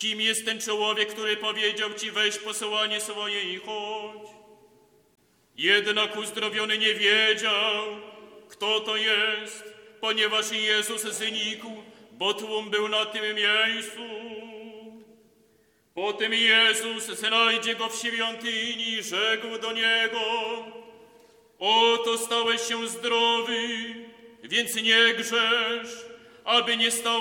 Kim jest ten człowiek, który powiedział ci: weź posłanie swoje i chodź? Jednak uzdrowiony nie wiedział, kto to jest, ponieważ Jezus znikł, bo tłum był na tym miejscu. Potem Jezus znajdzie go w świątyni i rzekł do niego: oto stałeś się zdrowy, więc nie grzesz, aby nie stało